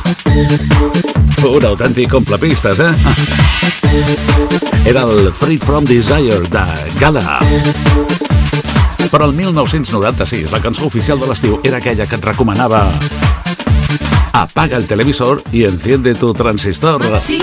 Un autèntic complepistes, Era el Free From Desire de Gala. Però el 1996, la cançó oficial de l'estiu era aquella que et recomanava: apaga el televisor y enciende tu transistor.